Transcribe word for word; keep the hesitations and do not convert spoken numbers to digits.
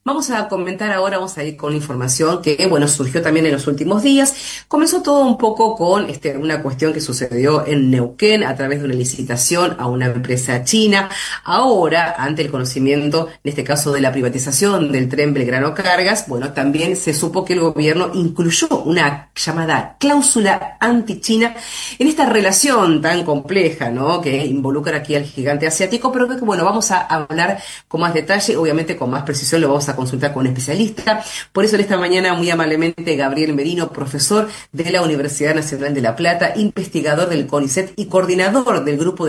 Vamos a comentar ahora, vamos a ir con información que, bueno, surgió también en los últimos días. Comenzó todo un poco con este, una cuestión que sucedió en Neuquén a través de una licitación a una empresa china. Ahora, ante el conocimiento, en este caso de la privatización del tren Belgrano Cargas, bueno, también se supo que el gobierno incluyó una llamada cláusula anti-China en esta relación tan compleja, ¿no? Que involucra aquí al gigante asiático, pero que, bueno, vamos a hablar con más detalle, obviamente con más precisión lo vamos a consultar con un especialista. Por eso en esta mañana, muy amablemente, Gabriel Merino, profesor de la Universidad Nacional de La Plata, investigador del CONICET y coordinador del grupo de